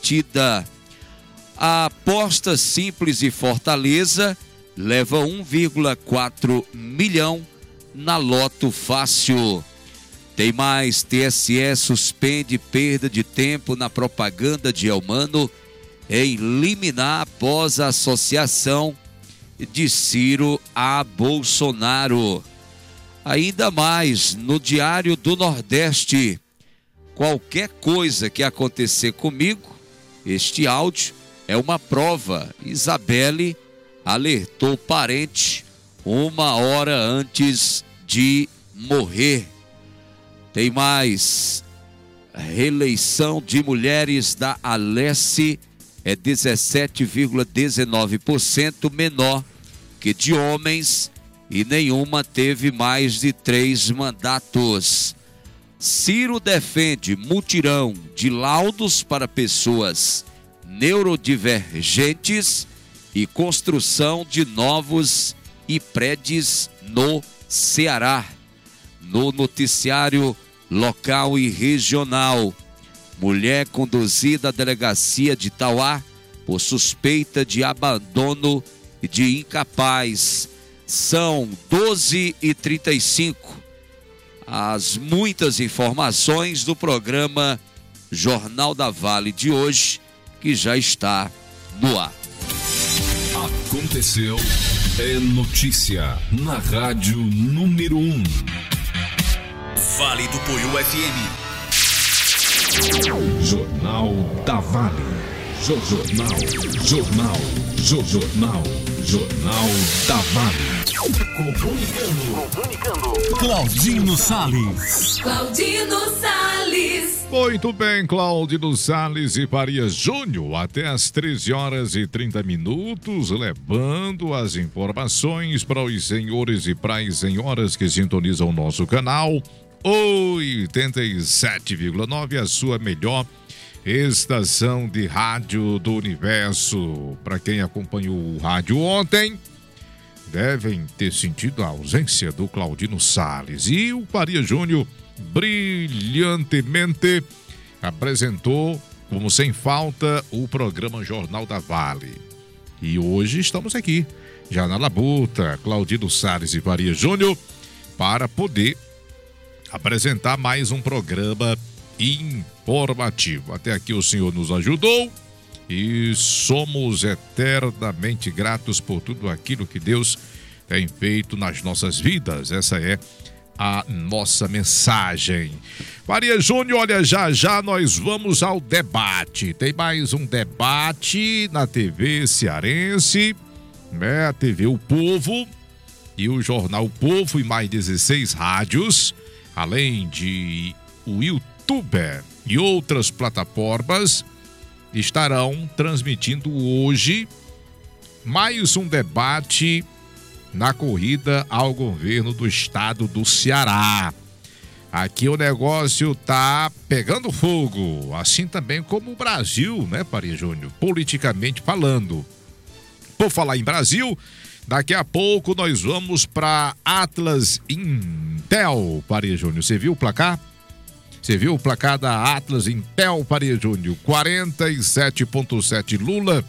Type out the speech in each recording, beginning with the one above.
batida. A aposta simples e Fortaleza leva 1,4 milhão na Loto Fácil. Tem mais, TSE suspende perda de tempo na propaganda de Elmano em liminar após a associação de Ciro a Bolsonaro. Ainda mais, no Diário do Nordeste, qualquer coisa que acontecer comigo, este áudio é uma prova. Isabelle alertou parente 1 hora antes de morrer. Tem mais, reeleição de mulheres da Alesse é 17,19% menor que de homens e nenhuma teve mais de 3 mandatos. Ciro defende mutirão de laudos para pessoas neurodivergentes e construção de novos prédios no Ceará. No noticiário local e regional, mulher conduzida à delegacia de Tauá por suspeita de abandono e de incapaz. São 12h35. As muitas informações do programa Jornal da Vale de hoje, que já está no ar. Aconteceu, é notícia na Rádio número 1. Vale do Poiú FM. Jornal da Vale. Jornal da Vale. Comunicando. Claudino Salles. Muito bem, Claudino Salles e Farias Júnior, até às 13h30, levando as informações para os senhores e para as senhoras que sintonizam o nosso canal 87,9, a sua melhor estação de rádio do universo. Para quem acompanhou o rádio ontem, devem ter sentido a ausência do Claudino Salles. E o Farias Júnior brilhantemente apresentou, como sem falta, o programa Jornal da Vale. E hoje estamos aqui, já na labuta, Claudino Salles e Farias Júnior, para poder apresentar mais um programa informativo. Até aqui o senhor nos ajudou e somos eternamente gratos por tudo aquilo que Deus tem feito nas nossas vidas. Essa é a nossa mensagem. Farias Júnior, olha, já nós vamos ao debate. Tem mais um debate na TV cearense, né? A TV O Povo e o Jornal O Povo e mais 16 rádios, além de o YouTube e outras plataformas, estarão transmitindo hoje mais um debate na corrida ao governo do estado do Ceará. Aqui o negócio tá pegando fogo, assim também como o Brasil, né, Farias Júnior? Politicamente falando. Por falar em Brasil, daqui a pouco nós vamos para Atlas Intel, Farias Júnior. Você viu o placar? Você viu o placar da Atlas Intel, Farias Júnior? 47,7 Lula,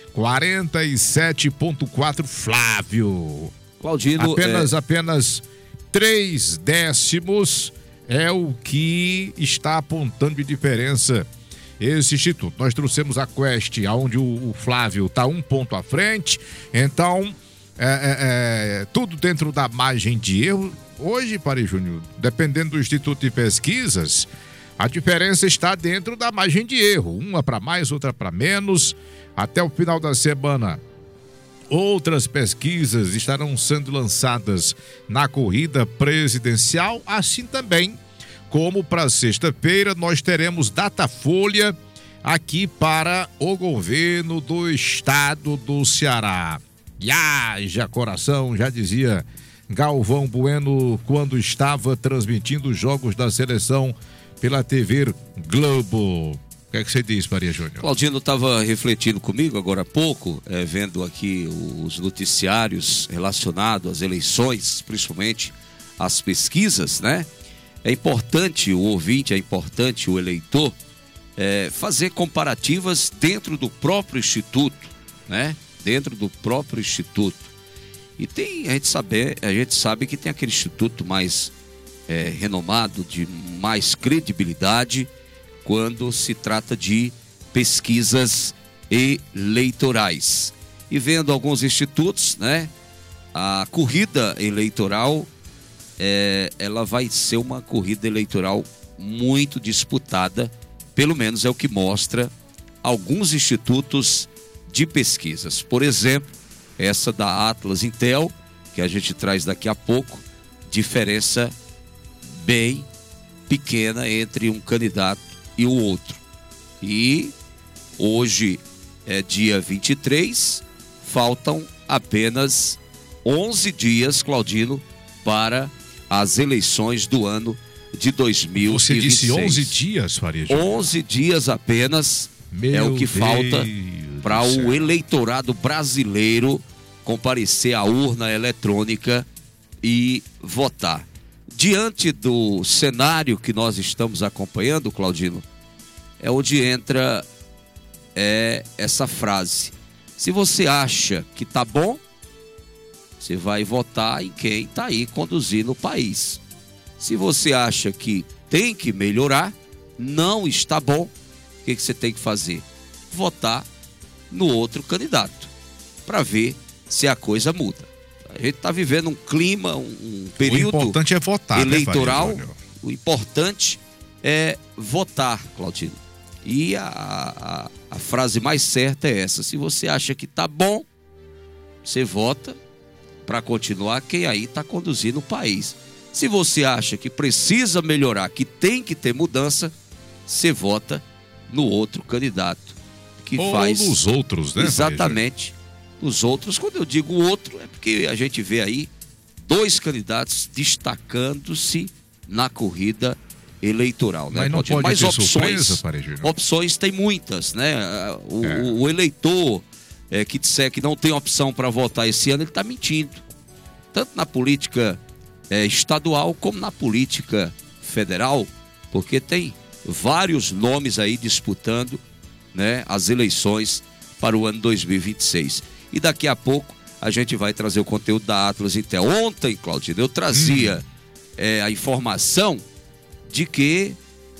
47,4 Flávio. Claudino, apenas 3 décimos é o que está apontando de diferença esse instituto. Nós trouxemos a Quest, onde o Flávio está 1 ponto à frente, então tudo dentro da margem de erro. Hoje, Farias Júnior, dependendo do Instituto de Pesquisas, a diferença está dentro da margem de erro. Uma para mais, outra para menos. Até o final da semana, outras pesquisas estarão sendo lançadas na corrida presidencial. Assim também, como para sexta-feira, nós teremos Datafolha aqui para o governo do estado do Ceará. E haja coração, já dizia Galvão Bueno quando estava transmitindo os jogos da seleção pela TV Globo. O que é que você diz, Farias Júnior? Claudino estava refletindo comigo agora há pouco, vendo aqui os noticiários relacionados às eleições, principalmente as pesquisas, né? É importante o ouvinte, é importante o eleitor fazer comparativas dentro do próprio instituto, né? Dentro do próprio instituto. E a gente sabe que tem aquele instituto mais renomado, de mais credibilidade, quando se trata de pesquisas eleitorais. E vendo alguns institutos, né? A corrida eleitoral, ela vai ser uma corrida eleitoral muito disputada, pelo menos é o que mostra alguns institutos de pesquisas. Por exemplo, essa da Atlas Intel, que a gente traz daqui a pouco, diferença bem pequena entre um candidato e o outro. E hoje é dia 23, faltam apenas 11 dias, Claudino, para as eleições do ano de 2026. Você disse 11 dias, Faria Júnior? 11 dias apenas é o que falta para o eleitorado brasileiro comparecer à urna eletrônica e votar. Diante do cenário que nós estamos acompanhando, Claudino, é onde entra essa frase. Se você acha que tá bom, você vai votar em quem está aí conduzindo o país. Se você acha que tem que melhorar, não está bom, o que você tem que fazer? Votar no outro candidato, para ver se a coisa muda. A gente está vivendo um clima, um período o importante é votar, eleitoral. Né, o importante é votar, Claudino. E a frase mais certa é essa: se você acha que está bom, você vota para continuar quem aí está conduzindo o país. Se você acha que precisa melhorar, que tem que ter mudança, você vota no outro candidato que faz. Ou nos outros, né? Exatamente. Os outros, quando eu digo outro, é porque a gente vê aí 2 candidatos destacando-se na corrida eleitoral, né? Mas não pode Mas ter opções tem muitas, né? O eleitor que disser que não tem opção para votar esse ano, ele está mentindo. Tanto na política estadual como na política federal, porque tem vários nomes aí disputando, né, as eleições para o ano 2026. E daqui a pouco a gente vai trazer o conteúdo da Atlas Intel. Ontem, Claudino, eu trazia a informação de que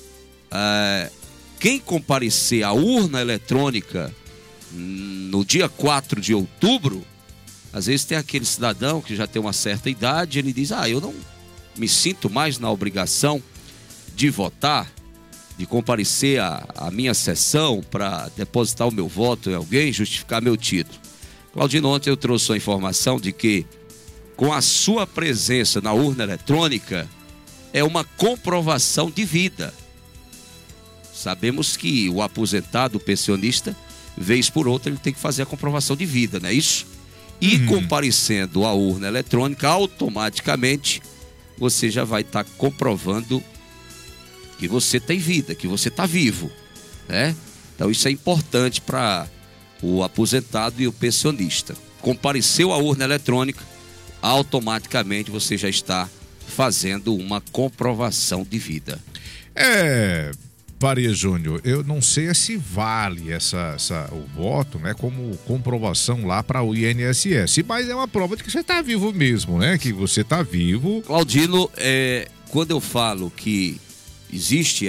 quem comparecer à urna eletrônica no dia 4 de outubro, às vezes tem aquele cidadão que já tem uma certa idade, ele diz: eu não me sinto mais na obrigação de votar, de comparecer à minha sessão para depositar o meu voto em alguém, justificar meu título. Claudino, ontem eu trouxe a informação de que com a sua presença na urna eletrônica é uma comprovação de vida. Sabemos que o aposentado, o pensionista, vez por outra, ele tem que fazer a comprovação de vida, não é isso? E comparecendo à urna eletrônica, automaticamente você já vai estar comprovando que você tem vida, que você está vivo, né? Então isso é importante para o aposentado e o pensionista. Compareceu à urna eletrônica, automaticamente você já está fazendo uma comprovação de vida. Faria Júnior, eu não sei se vale o voto, né, como comprovação lá para o INSS, mas é uma prova de que você está vivo mesmo, né? Que você está vivo. Claudino, quando eu falo que existe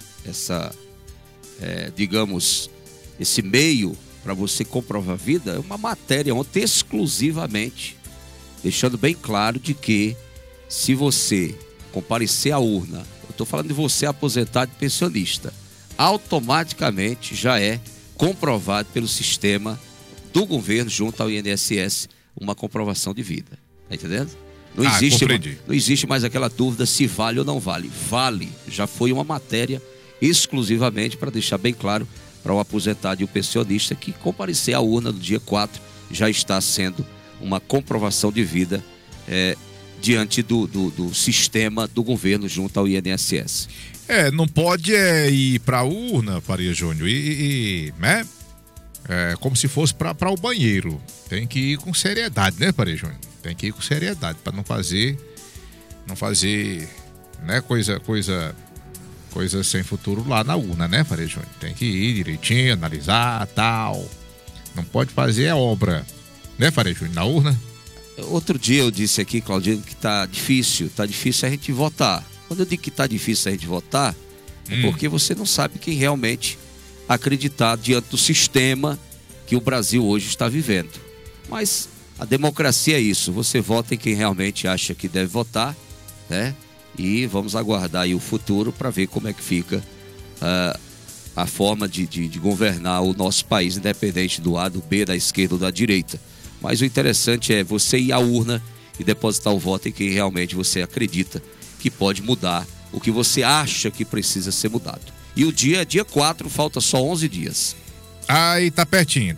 digamos, esse meio para você comprovar a vida, é uma matéria ontem exclusivamente, deixando bem claro de que se você comparecer à urna, eu estou falando de você aposentado e pensionista, automaticamente já é comprovado pelo sistema do governo junto ao INSS uma comprovação de vida. Tá entendendo? Não existe mais aquela dúvida se vale ou não vale. Vale, já foi uma matéria exclusivamente para deixar bem claro para o aposentado e o pensionista que comparecer à urna no dia 4 já está sendo uma comprovação de vida diante do sistema do governo junto ao INSS. Não pode ir para a urna, Faria Júnior, né? Como se fosse para o banheiro. Tem que ir com seriedade, né, Faria Júnior? Tem que ir com seriedade para não fazer, né, coisa coisa sem futuro lá na urna, né, Faria Júnior? Tem que ir direitinho, analisar, tal. Não pode fazer a obra, né, Faria Júnior, na urna? Outro dia eu disse aqui, Claudinho, que tá difícil a gente votar. Quando eu digo que tá difícil a gente votar, é porque você não sabe quem realmente acreditar diante do sistema que o Brasil hoje está vivendo. Mas a democracia é isso, você vota em quem realmente acha que deve votar, né? E vamos aguardar aí o futuro para ver como é que fica a forma de governar o nosso país, independente do A, do B, da esquerda ou da direita. Mas o interessante é você ir à urna e depositar o voto em quem realmente você acredita que pode mudar o que você acha que precisa ser mudado. E o dia é dia 4, falta só 11 dias. Aí tá pertinho.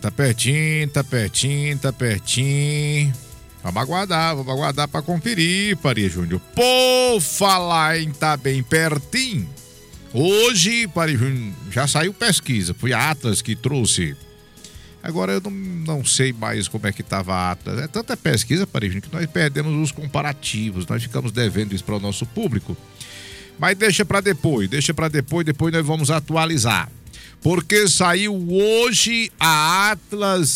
Vamos aguardar pra conferir, Faria Júnior. Por falar em tá bem pertinho, hoje, Faria Júnior, já saiu pesquisa, foi a Atlas que trouxe. Agora eu não sei mais como é que tava a Atlas. É tanta pesquisa, Faria Júnior, que nós perdemos os comparativos, nós ficamos devendo isso para o nosso público. Mas deixa pra depois, depois nós vamos atualizar. Porque saiu hoje a Atlas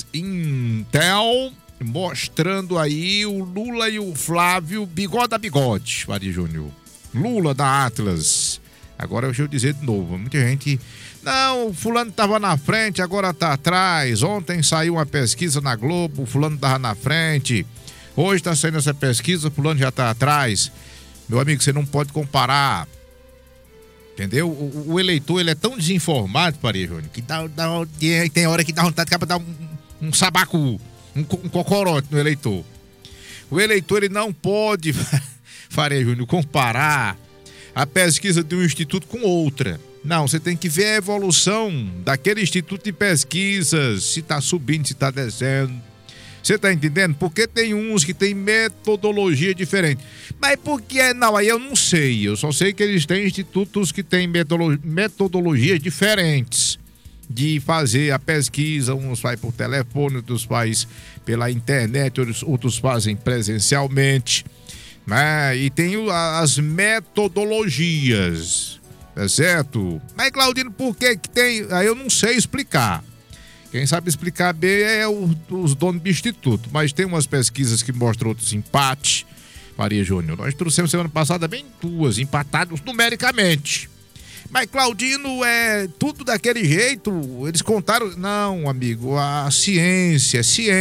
Intel, mostrando aí o Lula e o Flávio bigode a bigode, Faria Júnior. Lula da Atlas. Agora eu vou dizer de novo, muita gente... Não, o fulano estava na frente, agora está atrás. Ontem saiu uma pesquisa na Globo, o fulano estava na frente. Hoje está saindo essa pesquisa, o fulano já está atrás. Meu amigo, você não pode comparar. Entendeu? O eleitor, ele é tão desinformado, Faria Júnior, que tem hora que dá vontade de dar um sabacu, um cocorote no eleitor. O eleitor, ele não pode, Faria Júnior, comparar a pesquisa de um instituto com outra. Não, você tem que ver a evolução daquele instituto de pesquisas, se está subindo, se está descendo. Você está entendendo? Porque tem uns que tem metodologia diferente. Mas por que não? Aí eu não sei. Eu só sei que eles têm institutos que têm metodologias diferentes de fazer a pesquisa. Uns fazem por telefone, outros fazem pela internet, outros fazem presencialmente. Né? E tem as metodologias. É certo? Mas, Claudino, por que tem? Aí eu não sei explicar. Quem sabe explicar bem é os donos do instituto. Mas tem umas pesquisas que mostram outros empates, Faria Júnior. Nós trouxemos semana passada bem duas, empatados numericamente. Mas, Claudino, é tudo daquele jeito. Eles contaram... Não, amigo, a ciência,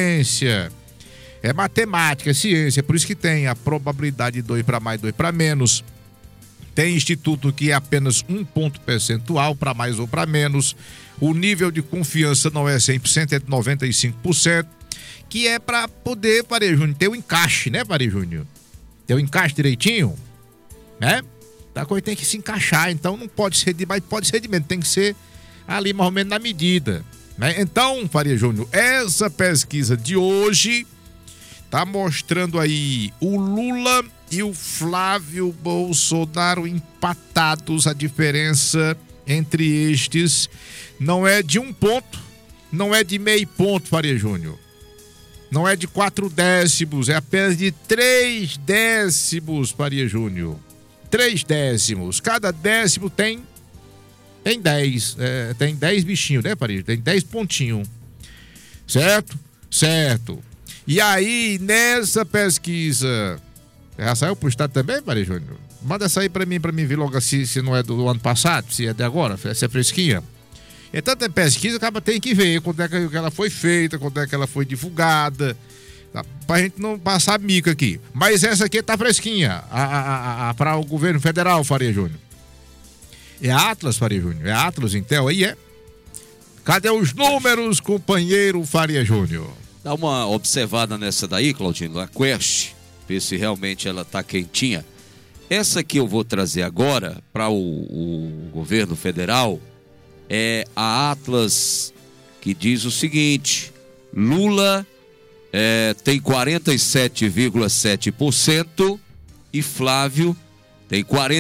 é matemática, é ciência. É por isso que tem a probabilidade de 2 para mais, 2 para menos. Tem instituto que é apenas um ponto percentual, para mais ou para menos. O nível de confiança não é 100%, é de 95%, que é para poder, Faria Júnior, ter o encaixe, né, Faria Júnior? Ter o encaixe direitinho, né? A coisa tem que se encaixar, então não pode ser de mais, pode ser de menos, tem que ser ali mais ou menos na medida, né? Então, Faria Júnior, essa pesquisa de hoje tá mostrando aí o Lula e o Flávio Bolsonaro empatados. A diferença entre estes não é de 1 ponto, não é de meio ponto, Faria Júnior. Não é de 4 décimos, é apenas de 3 décimos, Faria Júnior. 3 décimos. Cada décimo tem 10. Tem 10 bichinhos, né, Faria? Tem 10 pontinhos. Certo? Certo. E aí, nessa pesquisa... Já saiu pro estado também, Faria Júnior? Manda essa aí pra mim ver logo se não é do ano passado, se é de agora, se é fresquinha. Então tem pesquisa, acaba tem que ver quando é que ela foi feita, quando é que ela foi divulgada, tá? Pra gente não passar mico aqui. Mas essa aqui tá fresquinha, para o governo federal, Faria Júnior. É a Atlas, Faria Júnior? É a Atlas Intel aí, é? Cadê os números, companheiro Faria Júnior? Dá uma observada nessa daí, Claudino, a Quest, ver se realmente ela tá quentinha. Essa que eu vou trazer agora para o governo federal é a Atlas, que diz o seguinte: Lula tem 47,7% e Flávio tem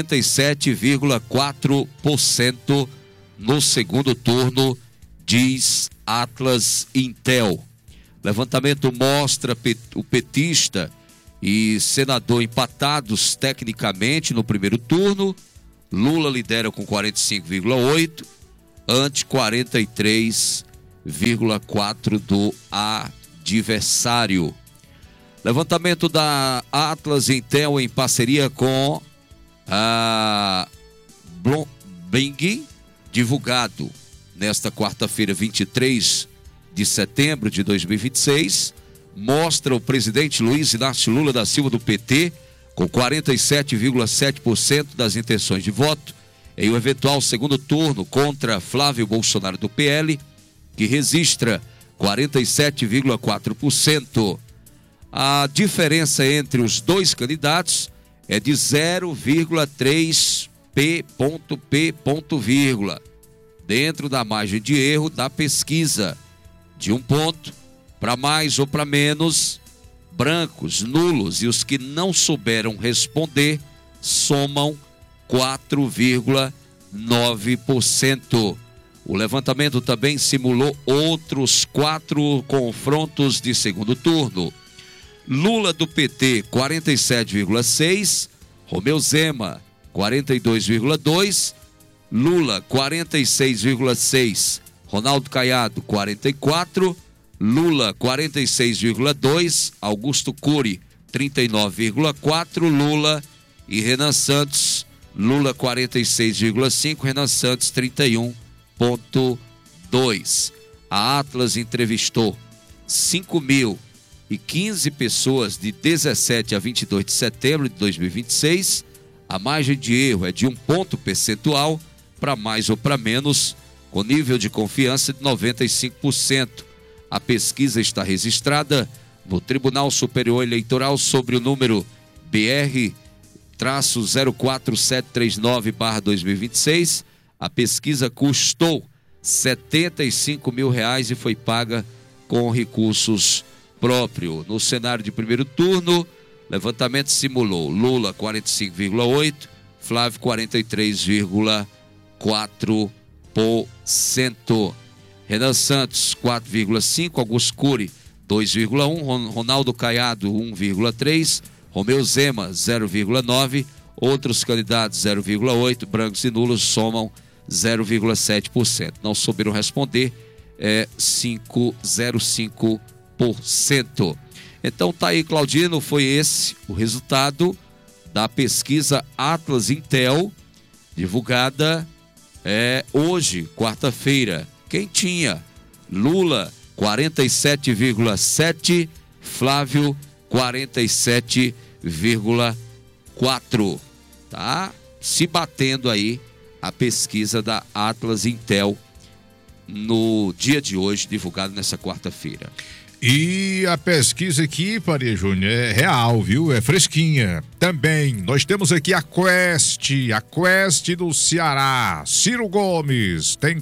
47,4% no segundo turno, diz Atlas Intel. Levantamento mostra o petista e senador empatados tecnicamente no primeiro turno. Lula lidera com 45,8%, ante 43,4% do adversário. Levantamento da Atlas Intel em parceria com a Bloomberg, divulgado nesta quarta-feira, 23 de setembro de 2026, mostra o presidente Luiz Inácio Lula da Silva do PT com 47,7% das intenções de voto em um eventual segundo turno contra Flávio Bolsonaro do PL, que registra 47,4%. A diferença entre os dois candidatos é de 0,3 p, dentro da margem de erro da pesquisa, de 1 ponto, para mais ou para menos. Brancos, nulos e os que não souberam responder somam 4,9%. O levantamento também simulou outros 4 confrontos de segundo turno. Lula do PT, 47,6%, Romeu Zema, 42,2%, Lula, 46,6%, Ronaldo Caiado, 44%, Lula, 46,2%, Augusto Cury, 39,4%, Lula e Renan Santos, Lula 46,5%, Renan Santos 31,2%. A Atlas entrevistou 5.015 pessoas de 17 a 22 de setembro de 2026. A margem de erro é de 1 ponto percentual, para mais ou para menos, com nível de confiança de 95%. A pesquisa está registrada no Tribunal Superior Eleitoral sobre o número BR-04739/2026. A pesquisa custou R$75 mil e foi paga com recursos próprios. No cenário de primeiro turno, levantamento simulou Lula 45,8%, Flávio 43,4%. Renan Santos 4,5%, Augusto Cury 2,1%, Ronaldo Caiado 1,3%, Romeu Zema 0,9%, outros candidatos 0,8%, brancos e nulos somam 0,7%. Não souberam responder, 0,5%. Então tá aí, Claudino, foi esse o resultado da pesquisa Atlas Intel, divulgada hoje, quarta-feira. Quem tinha? Lula 47,7%, Flávio 47,4%. Tá se batendo aí a pesquisa da Atlas Intel no dia de hoje, divulgada nessa quarta-feira. E a pesquisa aqui, Faria Júnior, é real, viu? É fresquinha. Também, nós temos aqui a Quest do Ceará. Ciro Gomes tem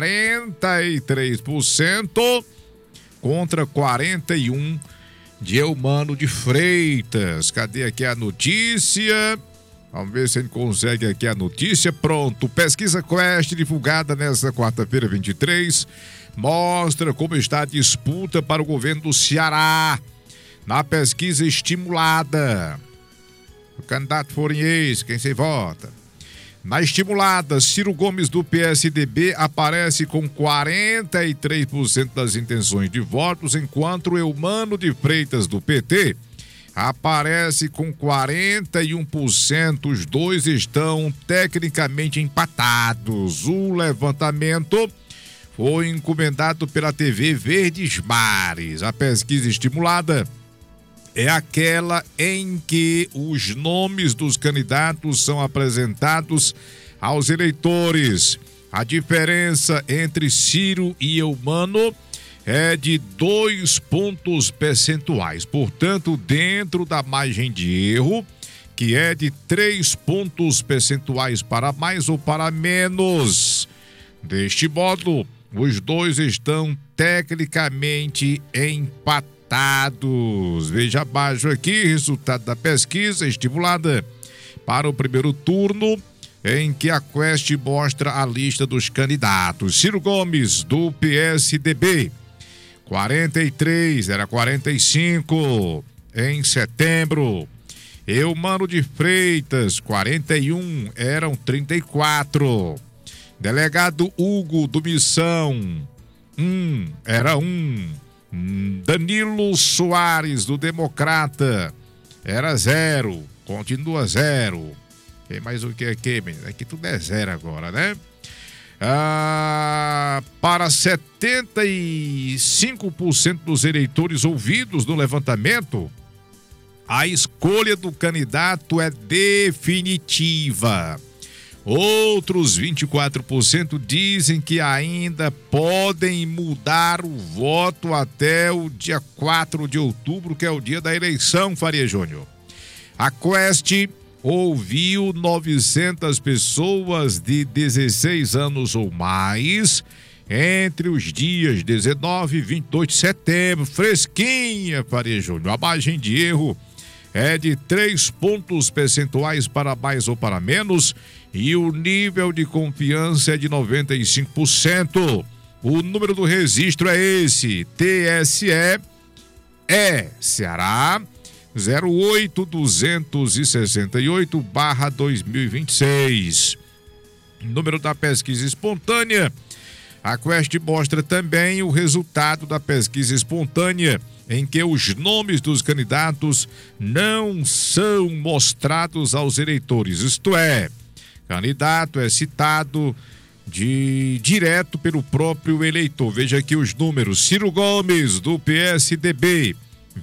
43% contra 41% de Eumano de Freitas. Cadê aqui a notícia? Vamos ver se a gente consegue aqui a notícia. Pronto, pesquisa Quest divulgada nesta quarta-feira, 23, mostra como está a disputa para o governo do Ceará. Na pesquisa estimulada, o candidato forem esse, quem se vota? Na estimulada, Ciro Gomes do PSDB aparece com 43% das intenções de votos, enquanto Eumano de Freitas do PT aparece com 41%. Os dois estão tecnicamente empatados. O levantamento foi encomendado pela TV Verdes Mares. A pesquisa estimulada é aquela em que os nomes dos candidatos são apresentados aos eleitores. A diferença entre Ciro e Eumano é de 2 pontos percentuais, portanto, dentro da margem de erro, que é de 3 pontos percentuais para mais ou para menos. Deste modo, os dois estão tecnicamente empatados. Veja abaixo aqui, resultado da pesquisa estimulada para o primeiro turno, em que a Quest mostra a lista dos candidatos. Ciro Gomes, do PSDB, 43, era 45 em setembro. Eumano de Freitas, 41, eram 34. Delegado Hugo do Missão, era 1. Danilo Soares do Democrata, era 0, continua 0. Tem mais o que aqui, menino? Aqui tudo é 0 agora, né? Para 75% dos eleitores ouvidos no levantamento, a escolha do candidato é definitiva. Outros 24% dizem que ainda podem mudar o voto até o dia 4 de outubro, que é o dia da eleição, Faria Júnior. A Quest ouviu 900 pessoas de 16 anos ou mais entre os dias 19 e 22 de setembro. Fresquinha, Faria Júnior. A margem de erro é de 3 pontos percentuais para mais ou para menos e o nível de confiança é de 95%. O número do registro é esse: TSE Ceará 08268/2026. Número da pesquisa espontânea. A Quest mostra também o resultado da pesquisa espontânea, em que os nomes dos candidatos não são mostrados aos eleitores. Isto é, candidato é citado direto pelo próprio eleitor. Veja aqui os números. Ciro Gomes, do PSDB,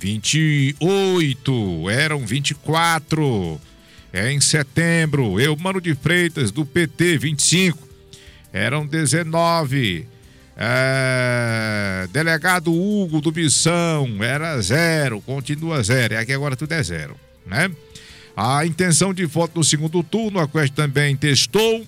28, eram 24. Em setembro. Eumano de Freitas, do PT, 25, eram 19. Delegado Hugo do Missão, era 0, continua 0. E aqui agora tudo é 0, né? A intenção de voto no segundo turno, a Quest também testou.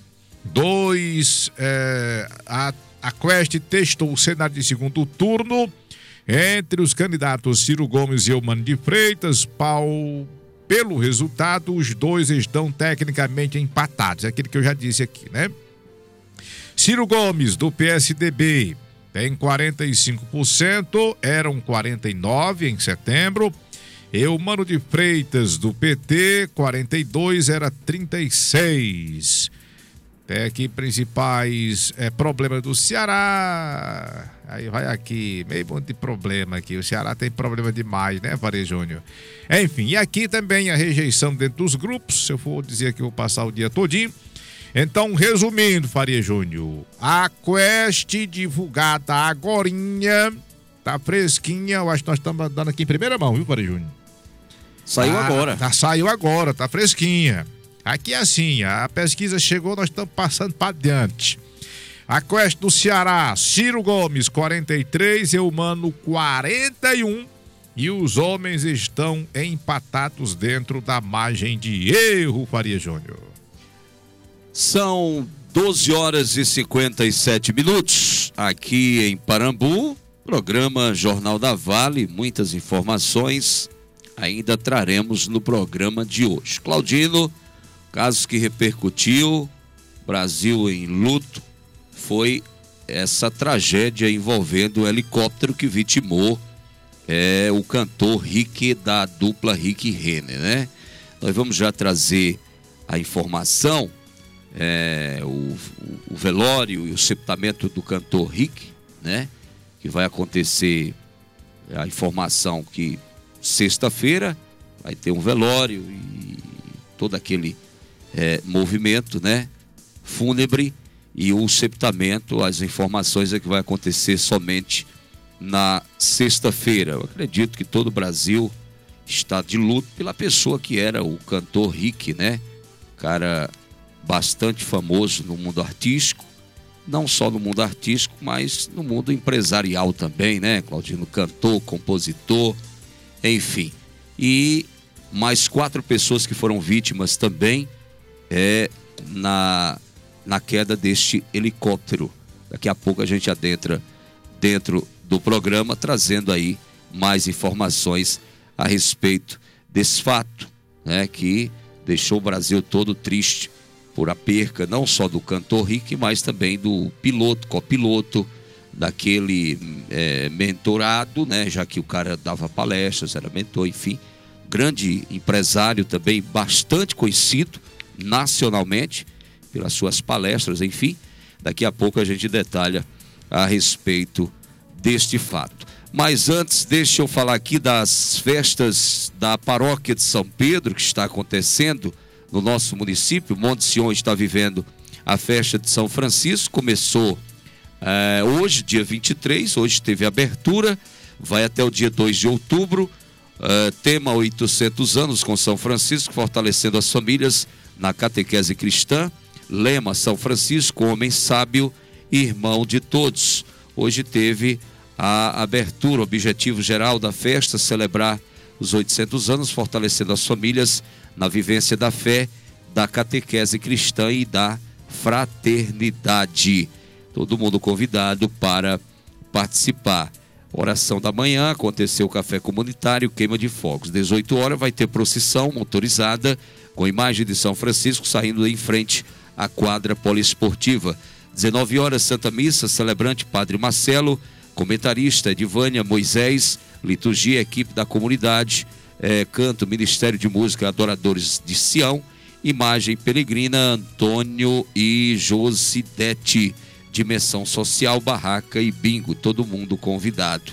A Quest testou o cenário de segundo turno entre os candidatos Ciro Gomes e Eumano de Freitas. Pelo resultado, os dois estão tecnicamente empatados. É aquilo que eu já disse aqui, né? Ciro Gomes, do PSDB, tem 45%, eram 49 em setembro. Eumano de Freitas, do PT, 42, era 36. Tem aqui principais problemas do Ceará. Aí vai aqui, meio monte de problema aqui. O Ceará tem problema demais, né, Faria Júnior? Enfim, e aqui também a rejeição dentro dos grupos. Se eu for dizer que eu vou passar o dia todinho. Então, resumindo, Faria Júnior, a Quest divulgada agorinha, tá fresquinha. Eu acho que nós estamos dando aqui em primeira mão, viu, Faria Júnior? Saiu agora. Saiu agora, tá fresquinha. Aqui é assim, a pesquisa chegou, nós estamos passando para adiante. A Quest do Ceará, Ciro Gomes, 43, Eumano, 41. E os homens estão empatados dentro da margem de erro, Faria Júnior. São 12 horas e 57 minutos aqui em Parambu, programa Jornal da Vale, muitas informações ainda traremos no programa de hoje. Claudino, caso que repercutiu, Brasil em luto, foi essa tragédia envolvendo o helicóptero que vitimou o cantor Rick, da dupla Rick e Renner, né? Nós vamos já trazer a informação. O velório e o sepultamento do cantor Rick, né? Que vai acontecer, a informação que sexta-feira vai ter um velório e todo aquele movimento, né? Fúnebre, e o sepultamento, as informações é que vai acontecer somente na sexta-feira. Eu acredito que todo o Brasil está de luto pela pessoa que era o cantor Rick, né? Cara bastante famoso no mundo artístico, não só no mundo artístico, mas no mundo empresarial também, né, Claudino? Cantor, compositor, enfim. E mais 4 pessoas que foram vítimas também na queda deste helicóptero. Daqui a pouco a gente adentra dentro do programa, trazendo aí mais informações a respeito desse fato, né, que deixou o Brasil todo triste por a perca não só do cantor Rick, mas também do piloto, copiloto, daquele mentorado, né, já que o cara dava palestras, era mentor, enfim, grande empresário também, bastante conhecido nacionalmente, pelas suas palestras, enfim. Daqui a pouco a gente detalha a respeito deste fato. Mas antes, deixa eu falar aqui das festas da paróquia de São Pedro, que está acontecendo no nosso município. Monte Sião está vivendo a festa de São Francisco. Começou hoje, dia 23, hoje teve abertura, vai até o dia 2 de outubro. Tema 800 anos com São Francisco, fortalecendo as famílias na catequese cristã. Lema: São Francisco, homem sábio e irmão de todos. Hoje teve a abertura, o objetivo geral da festa, celebrar os 800 anos, fortalecendo as famílias na vivência da fé, da catequese cristã e da fraternidade. Todo mundo convidado para participar. Oração da manhã, aconteceu o café comunitário, queima de fogos. 18 horas vai ter procissão motorizada com imagem de São Francisco saindo em frente à quadra poliesportiva. 19 horas, Santa Missa, celebrante Padre Marcelo, comentarista Edivânia Moisés, liturgia, equipe da comunidade, canto, Ministério de Música, Adoradores de Sião, imagem peregrina Antônio e Josidete, dimensão social, barraca e bingo, todo mundo convidado.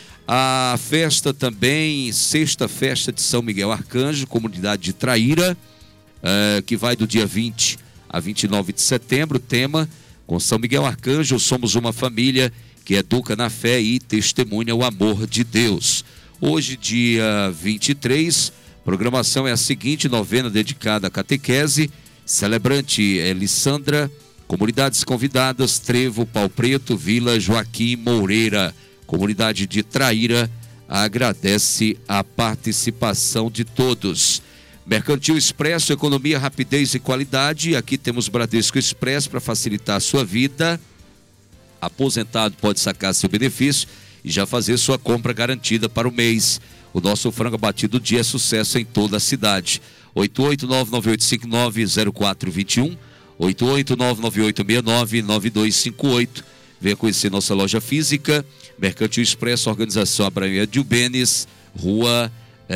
A festa também, sexta festa de São Miguel Arcanjo, comunidade de Traíra, que vai do dia 20 a 29 de setembro, tema: com São Miguel Arcanjo, somos uma família que educa na fé e testemunha o amor de Deus. Hoje, dia 23, programação é a seguinte: novena dedicada à catequese, celebrante Elissandra, comunidades convidadas: Trevo, Pau Preto, Vila Joaquim Moreira. Comunidade de Traíra agradece a participação de todos. Mercantil Expresso, economia, rapidez e qualidade. Aqui temos Bradesco Expresso para facilitar a sua vida. Aposentado pode sacar seu benefício e já fazer sua compra garantida para o mês. O nosso frango abatido do dia é sucesso em toda a cidade. 88998590421, 88998699258. Venha conhecer nossa loja física, Mercantil Expresso, organização Abraão Dilbenes, rua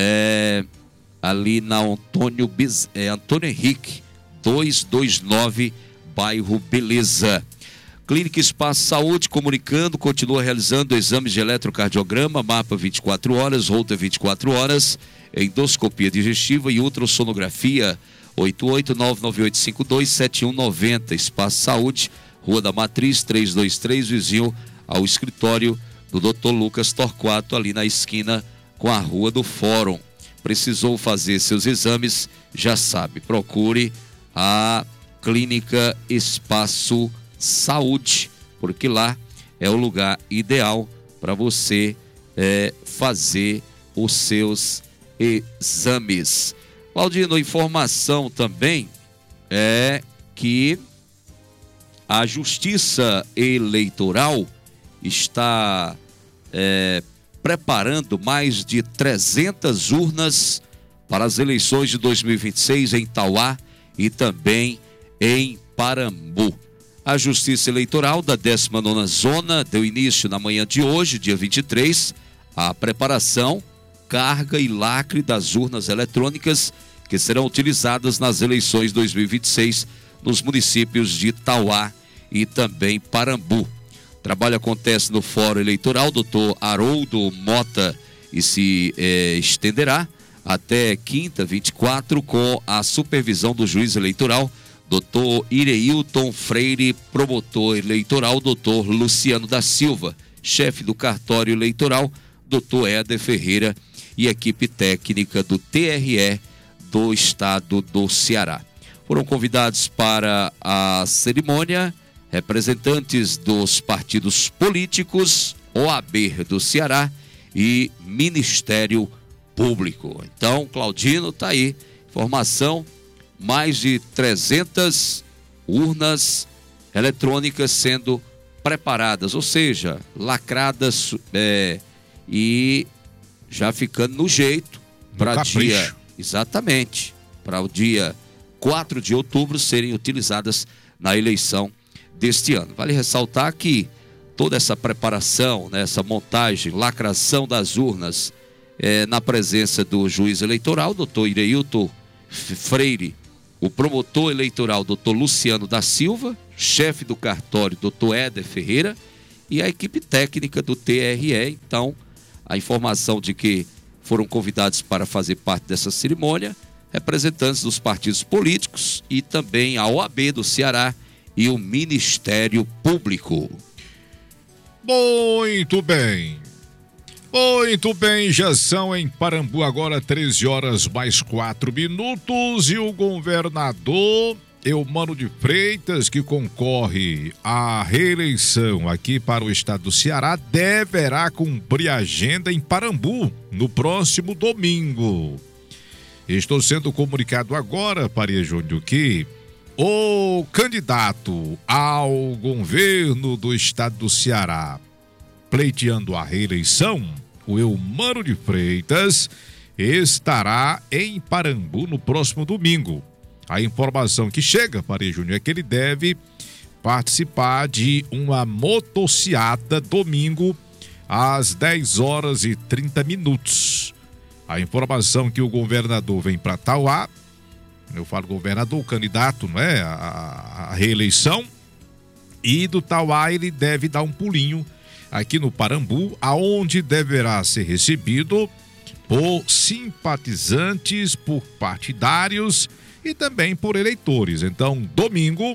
ali na Antônio Henrique 229, bairro Beleza. Clínica Espaço Saúde, comunicando, continua realizando exames de eletrocardiograma, mapa 24 horas, Holter 24 horas, endoscopia digestiva e ultrassonografia. 88998527190, Espaço Saúde, Rua da Matriz 323, vizinho ao escritório do Dr. Lucas Torquato, ali na esquina com a Rua do Fórum. Precisou fazer seus exames, já sabe, procure a Clínica Espaço Saúde, porque lá é o lugar ideal para você fazer os seus exames. Claudino, informação também é que a Justiça Eleitoral está preparando mais de 300 urnas para as eleições de 2026 em Tauá e também em Parambu. A Justiça Eleitoral da 19ª Zona deu início na manhã de hoje, dia 23, à preparação, carga e lacre das urnas eletrônicas que serão utilizadas nas eleições 2026 nos municípios de Tauá e também Parambu. O trabalho acontece no Fórum Eleitoral Dr. Haroldo Mota e se estenderá até quinta, 24, com a supervisão do juiz eleitoral, Dr. Ireilton Freire, promotor eleitoral, Dr. Luciano da Silva, chefe do cartório eleitoral, Dr. Éder Ferreira e equipe técnica do TRE do estado do Ceará. Foram convidados para a cerimônia representantes dos partidos políticos, OAB do Ceará e Ministério Público. Então, Claudino, tá aí, informação, mais de 300 urnas eletrônicas sendo preparadas, ou seja, lacradas e já ficando no jeito para dia, exatamente, para o dia 4 de outubro serem utilizadas na eleição deste ano. Vale ressaltar que toda essa preparação, né, essa montagem, lacração das urnas na presença do juiz eleitoral, doutor Ireilton Freire, o promotor eleitoral, doutor Luciano da Silva, chefe do cartório, doutor Éder Ferreira, e a equipe técnica do TRE. Então, a informação de que foram convidados para fazer parte dessa cerimônia representantes dos partidos políticos e também a OAB do Ceará e o Ministério Público. Muito bem. Muito bem, já são em Parambu agora 13h mais 4 minutos, e o governador Eumano de Freitas, que concorre à reeleição aqui para o estado do Ceará, deverá cumprir a agenda em Parambu no próximo domingo. Estou sendo comunicado agora, Faria Júnior, que o candidato ao governo do estado do Ceará, pleiteando a reeleição, o Eumano de Freitas, estará em Parambu no próximo domingo. A informação que chega, Faria Júnior, é que ele deve participar de uma motociata domingo às 10h30. A informação que o governador vem para Tauá, eu falo governador, o candidato, não é, a reeleição, e do Tauá ele deve dar um pulinho aqui no Parambu, aonde deverá ser recebido por simpatizantes, por partidários e também por eleitores. Então, domingo,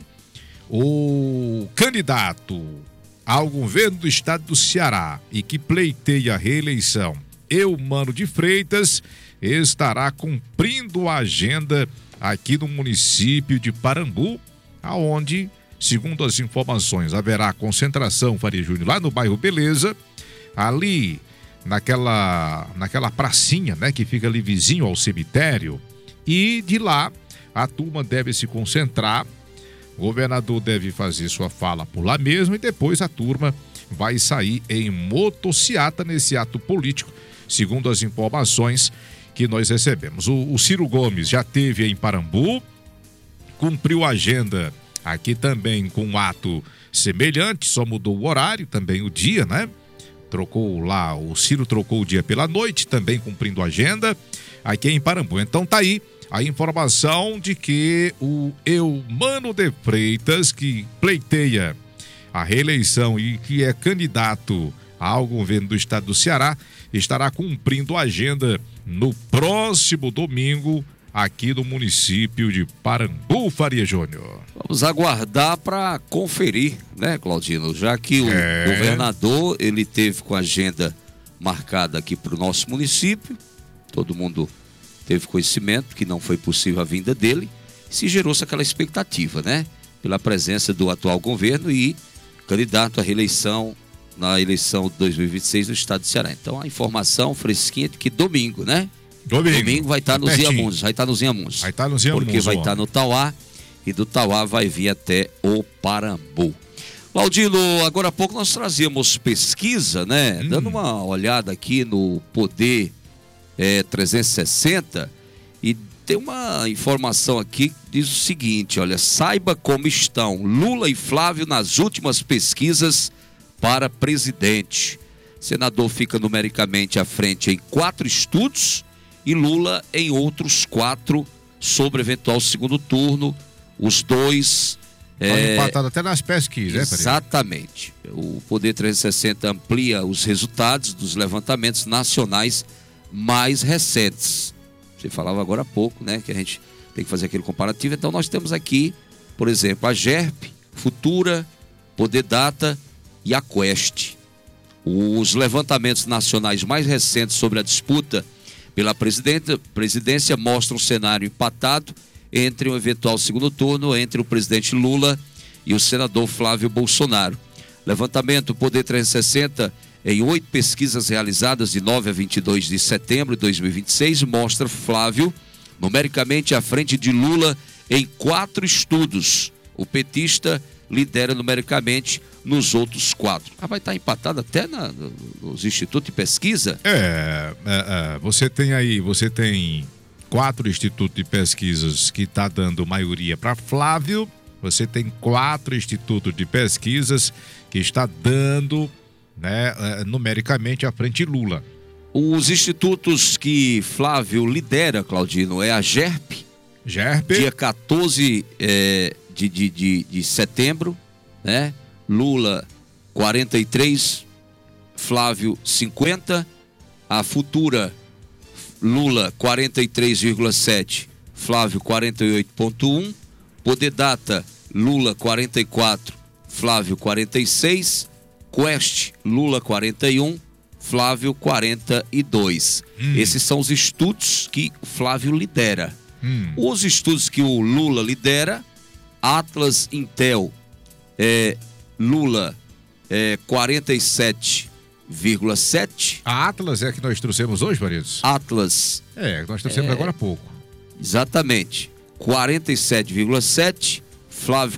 o candidato ao governo do estado do Ceará e que pleiteia a reeleição, Eumano de Freitas, estará cumprindo a agenda aqui no município de Parambu, aonde, segundo as informações, haverá concentração, Faria Júnior, lá no bairro Beleza, ali naquela pracinha, né, que fica ali vizinho ao cemitério, e de lá a turma deve se concentrar, o governador deve fazer sua fala por lá mesmo e depois a turma vai sair em motociata nesse ato político, segundo as informações que nós recebemos. O Ciro Gomes já esteve em Parambu, cumpriu a agenda aqui também com um ato semelhante, só mudou o horário, também o dia, né? Trocou lá, o Ciro trocou o dia pela noite, também cumprindo a agenda aqui em Parambu. Então tá aí a informação de que o Eumano de Freitas, que pleiteia a reeleição e que é candidato ao governo do estado do Ceará, estará cumprindo a agenda no próximo domingo aqui no município de Parambu, Faria Júnior. Vamos aguardar para conferir, né, Claudino? Já que o governador, ele teve com a agenda marcada aqui para o nosso município, todo mundo teve conhecimento que não foi possível a vinda dele, se gerou-se aquela expectativa, né? Pela presença do atual governo e candidato à reeleição na eleição de 2026 no estado do Ceará. Então a informação fresquinha de que domingo, né? Domingo vai estar nos Inhamuns, porque vai estar no Tauá e do Tauá vai vir até o Parambu. Claudino, agora há pouco nós trazíamos pesquisa, né? Dando uma olhada aqui no Poder 360 e tem uma informação aqui que diz o seguinte, olha, saiba como estão Lula e Flávio nas últimas pesquisas para presidente. Senador fica numericamente à frente em 4 estudos e Lula em outros 4 sobre eventual segundo turno. Os dois... empatado até nas pesquisas, né? Exatamente. O Poder 360 amplia os resultados dos levantamentos nacionais mais recentes. Você falava agora há pouco, né? Que a gente tem que fazer aquele comparativo. Então nós temos aqui, por exemplo, a GERP, Futura, Poder Data e a Quest. Os levantamentos nacionais mais recentes sobre a disputa pela presidência mostram um cenário empatado entre um eventual segundo turno entre o presidente Lula e o senador Flávio Bolsonaro. Levantamento Poder 360 em 8 pesquisas realizadas de 9 a 22 de setembro de 2026 mostra Flávio numericamente à frente de Lula em 4 estudos. O petista lidera numericamente nos outros 4. Vai estar empatado até nos institutos de pesquisa? Você tem 4 institutos de pesquisas que está dando maioria para Flávio, você tem 4 institutos de pesquisas que está dando, né, numericamente à frente de Lula. Os institutos que Flávio lidera, Claudino, é a GERP, dia 14 de setembro, né? Lula 43, Flávio 50, a Futura Lula 43,7, Flávio 48,1, Poder Data Lula 44, Flávio 46, Quest Lula 41, Flávio 42. Esses são os estudos que o Flávio lidera. Os estudos que o Lula lidera, Atlas Intel, Lula 47,7. A Atlas é a que nós trouxemos hoje, Paredes? Atlas. Nós trouxemos agora há pouco. Exatamente. 47,7. Flávio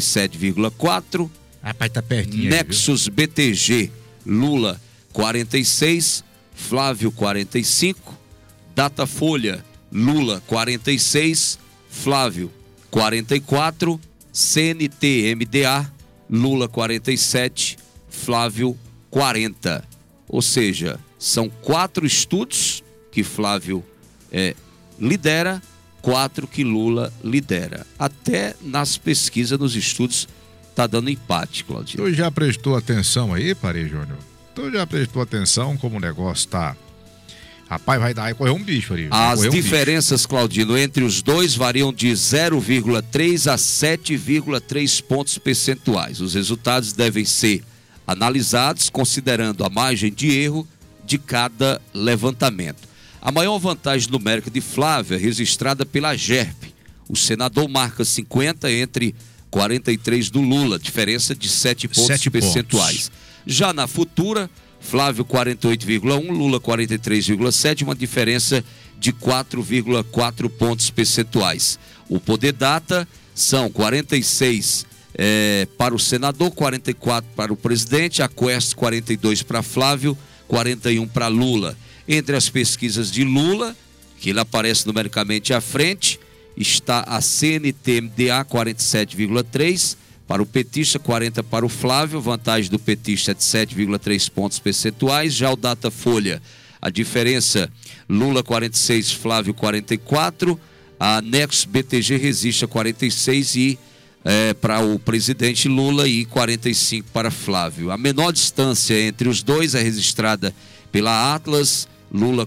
47,4. Rapaz, tá pertinho. Nexus BTG, Lula 46, Flávio 45, Datafolha, Lula 46, Flávio 44, CNT MDA, Lula 47, Flávio 40. Ou seja, são 4 estudos que Flávio lidera, 4 que Lula lidera. Até nas pesquisas, nos estudos, tá dando empate, Claudinho. Tu já prestou atenção aí, Paredes Júnior? Tu já prestou atenção como o negócio tá? Rapaz, vai dar e correr um bicho ali. As diferenças, Claudino, entre os dois variam de 0,3 a 7,3 pontos percentuais. Os resultados devem ser analisados considerando a margem de erro de cada levantamento. A maior vantagem numérica de Flávio é registrada pela GERP. O senador marca 50 entre 43 do Lula, diferença de 7 pontos percentuais. Já na Futura, Flávio 48,1, Lula 43,7, uma diferença de 4,4 pontos percentuais. O Poder Data são 46 para o senador, 44 para o presidente, a Quest 42 para Flávio, 41 para Lula. Entre as pesquisas de Lula, que ele aparece numericamente à frente, está a CNT-MDA 47,3 para o petista, 40 para o Flávio, vantagem do petista é de 7,3 pontos percentuais. Já o Datafolha, a diferença, Lula 46, Flávio 44, a Nexus BTG resiste a 46 e para o presidente Lula e 45 para Flávio. A menor distância entre os dois é registrada pela Atlas, Lula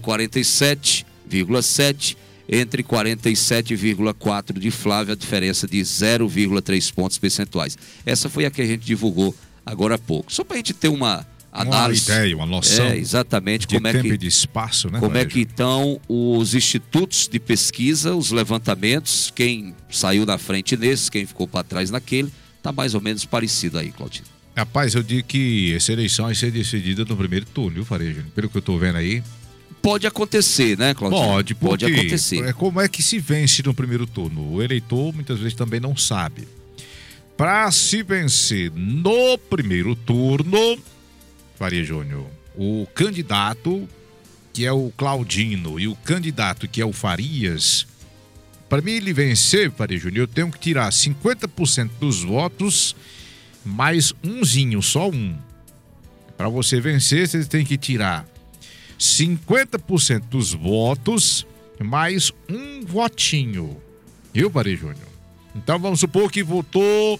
47,7, entre 47,4 de Flávio, a diferença de 0,3 pontos percentuais. Essa foi a que a gente divulgou agora há pouco. Só para a gente ter uma análise. Uma ideia, uma noção. Exatamente. De tempo e de espaço, né? Como é que estão os institutos de pesquisa, os levantamentos, quem saiu na frente nesses, quem ficou para trás naquele, está mais ou menos parecido aí, Claudinho. Rapaz, eu digo que essa eleição vai ser decidida no primeiro turno, viu, Farejo? Pelo que eu estou vendo aí. Pode acontecer, né, Claudinho? Pode acontecer. Como é que se vence no primeiro turno? O eleitor muitas vezes também não sabe. Para se vencer no primeiro turno, Faria Júnior, o candidato, que é o Claudino, e o candidato, que é o Farias, para mim ele vencer, Faria Júnior, eu tenho que tirar 50% dos votos, mais umzinho, só um. Para você vencer, você tem que tirar 50% dos votos, mais um votinho. Viu, Paredes Júnior? Então vamos supor que votou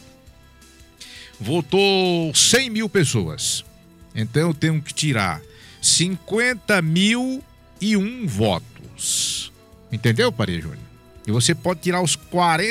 100 mil pessoas. Então eu tenho que tirar 50.001 votos. Entendeu, Paredes Júnior? E você pode tirar os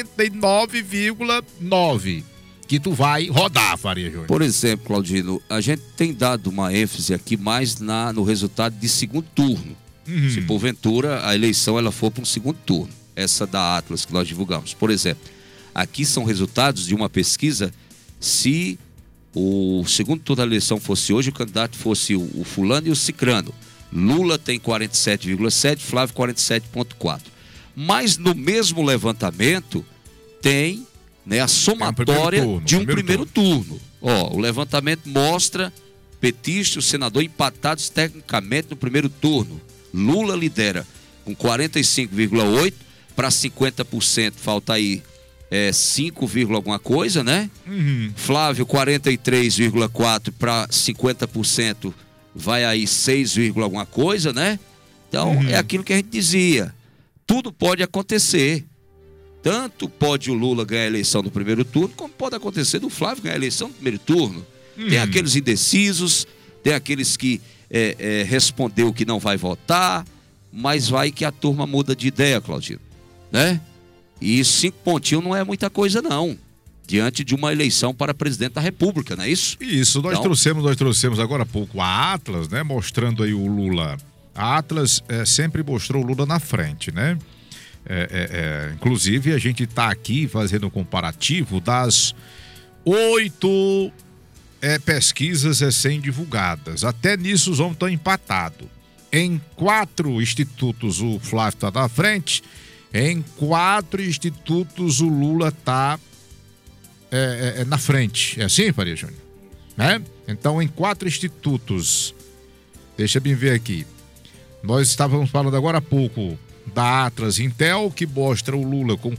49,9 que tu vai rodar, Faria Júnior. Por exemplo, Claudino, a gente tem dado uma ênfase aqui mais no resultado de segundo turno. Se porventura a eleição ela for para um segundo turno, essa da Atlas que nós divulgamos. Por exemplo, aqui são resultados de uma pesquisa. Se o segundo turno da eleição fosse hoje, o candidato fosse o fulano e o cicrano. Lula tem 47,7, Flávio 47,4. Mas no mesmo levantamento tem a somatória de um primeiro turno. O levantamento mostra petista e o senador empatados tecnicamente no primeiro turno. Lula lidera com 45,8 para 50%, falta aí 5, alguma coisa, né? Flávio 43,4 para 50%, vai aí 6, alguma coisa, né? Então, é aquilo que a gente dizia. Tudo pode acontecer. Tanto pode o Lula ganhar a eleição no primeiro turno, como pode acontecer do Flávio ganhar a eleição no primeiro turno. Tem aqueles indecisos, tem aqueles que respondeu que não vai votar, mas vai que a turma muda de ideia, Claudino, né? E 5 pontinhos não é muita coisa, não, diante de uma eleição para presidente da República, não é isso? Isso, nós trouxemos agora há pouco a Atlas, né? Mostrando aí o Lula. A Atlas sempre mostrou o Lula na frente, né? Inclusive, a gente está aqui fazendo um comparativo das 8 pesquisas recém-divulgadas. Até nisso os homens estão empatados. Em 4 institutos o Flávio está na frente, em 4 institutos o Lula está na frente. É assim, Faria Júnior? Né? Então, em 4 institutos, deixa eu ver aqui. Nós estávamos falando agora há pouco da Atlas Intel, que mostra o Lula com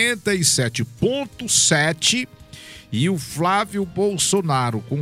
47,7% e o Flávio Bolsonaro com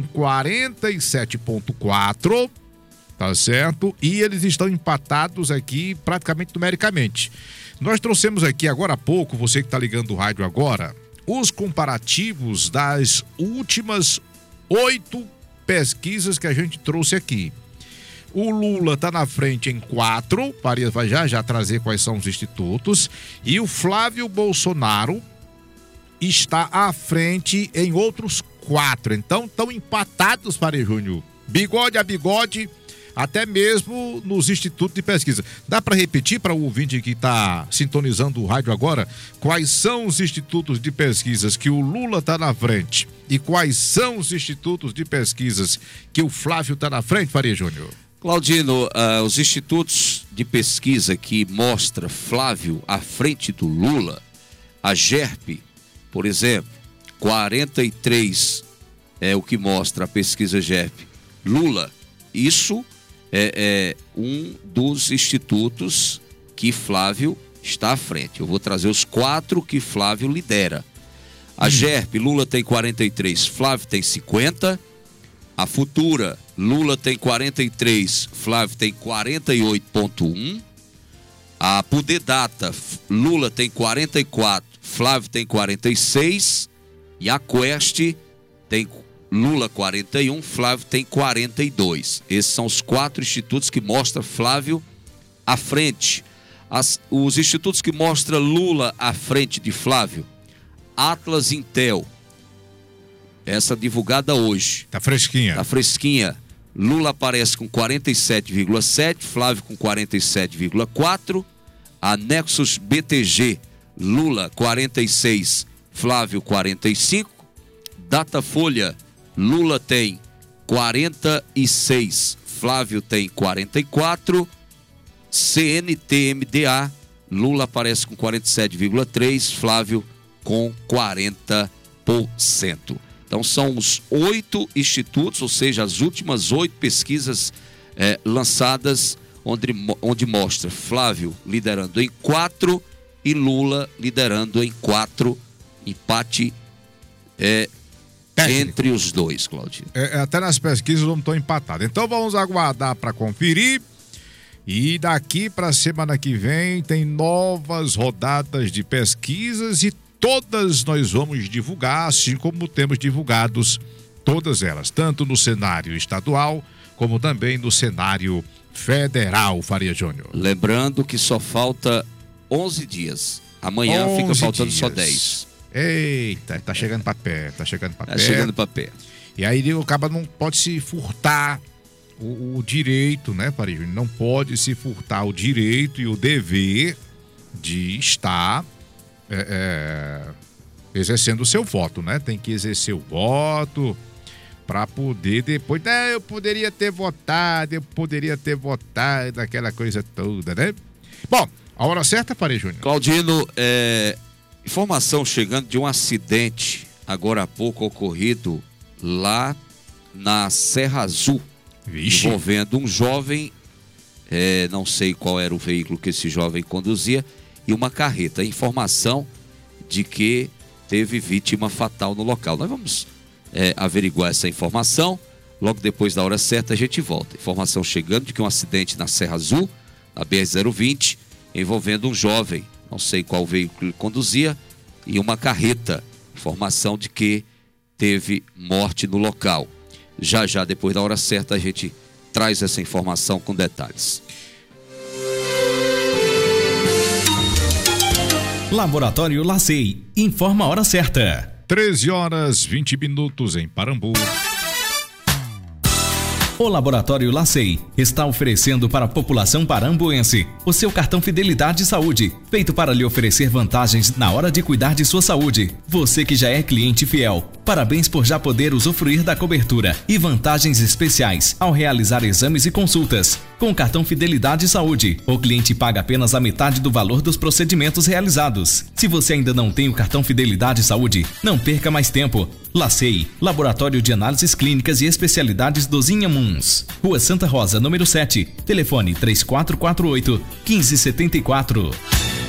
47,4%, tá certo? E eles estão empatados aqui praticamente numericamente. Nós trouxemos aqui agora há pouco, você que está ligando o rádio agora, os comparativos das últimas 8 pesquisas que a gente trouxe aqui. O Lula está na frente em 4, Farias vai já trazer quais são os institutos, e o Flávio Bolsonaro está à frente em outros 4. Então, estão empatados, Farias Júnior, bigode a bigode, até mesmo nos institutos de pesquisa. Dá para repetir para o ouvinte que está sintonizando o rádio agora, quais são os institutos de pesquisas que o Lula está na frente e quais são os institutos de pesquisas que o Flávio está na frente, Farias Júnior? Claudino, os institutos de pesquisa que mostra Flávio à frente do Lula, a GERP, por exemplo, 43 é o que mostra a pesquisa GERP. Lula, isso é um dos institutos que Flávio está à frente. Eu vou trazer os 4 que Flávio lidera. A GERP, Lula tem 43, Flávio tem 50. A Futura, Lula tem 43, Flávio tem 48,1. A Pudedata, Lula tem 44, Flávio tem 46. E a Quest tem Lula 41, Flávio tem 42. Esses são os 4 institutos que mostram Flávio à frente. Os institutos que mostram Lula à frente de Flávio, Atlas Intel, essa divulgada hoje. Tá fresquinha. Tá fresquinha. Lula aparece com 47,7, Flávio com 47,4. A Nexus BTG, Lula 46, Flávio 45. Datafolha, Lula tem 46, Flávio tem 44. CNTMDA, Lula aparece com 47,3, Flávio com 40%. Então são os 8 institutos, ou seja, as últimas 8 pesquisas lançadas, onde mostra Flávio liderando em 4 e Lula liderando em 4, empate entre os dois, Claudinho. Até nas pesquisas não estão empatados. Então vamos aguardar para conferir. E daqui para a semana que vem tem novas rodadas de pesquisas e todas nós vamos divulgar, assim como temos divulgados todas elas, tanto no cenário estadual como também no cenário federal, Faria Júnior. Lembrando que só falta 11 dias. Amanhã fica faltando só 10. Eita, tá chegando para perto, Tá chegando para perto. E aí o cara não pode se furtar o direito, né, Faria Júnior? Não pode se furtar o direito e o dever de estar exercendo o seu voto, né? Tem que exercer o voto para poder depois, eu poderia ter votado, aquela coisa toda, né? Bom, a hora certa, Faria Júnior. Claudino, informação chegando de um acidente agora há pouco ocorrido lá na Serra Azul. Vixe. Envolvendo um jovem, não sei qual era o veículo que esse jovem conduzia, e uma carreta. Informação de que teve vítima fatal no local. Nós vamos averiguar essa informação. Logo depois da hora certa a gente volta. Informação chegando de que um acidente na Serra Azul, na BR-020, envolvendo um jovem, não sei qual veículo ele conduzia, e uma carreta. Informação de que teve morte no local. Já depois da hora certa a gente traz essa informação com detalhes. Laboratório LACEI informa a hora certa. 13h20 em Parambu. O Laboratório LACEI está oferecendo para a população parambuense o seu cartão Fidelidade Saúde, feito para lhe oferecer vantagens na hora de cuidar de sua saúde. Você que já é cliente fiel, parabéns por já poder usufruir da cobertura e vantagens especiais ao realizar exames e consultas. Com o cartão Fidelidade Saúde, o cliente paga apenas a metade do valor dos procedimentos realizados. Se você ainda não tem o cartão Fidelidade Saúde, não perca mais tempo. LACEI, Laboratório de Análises Clínicas e Especialidades dos Inhamuns. Rua Santa Rosa, número 7. Telefone 3448-1574.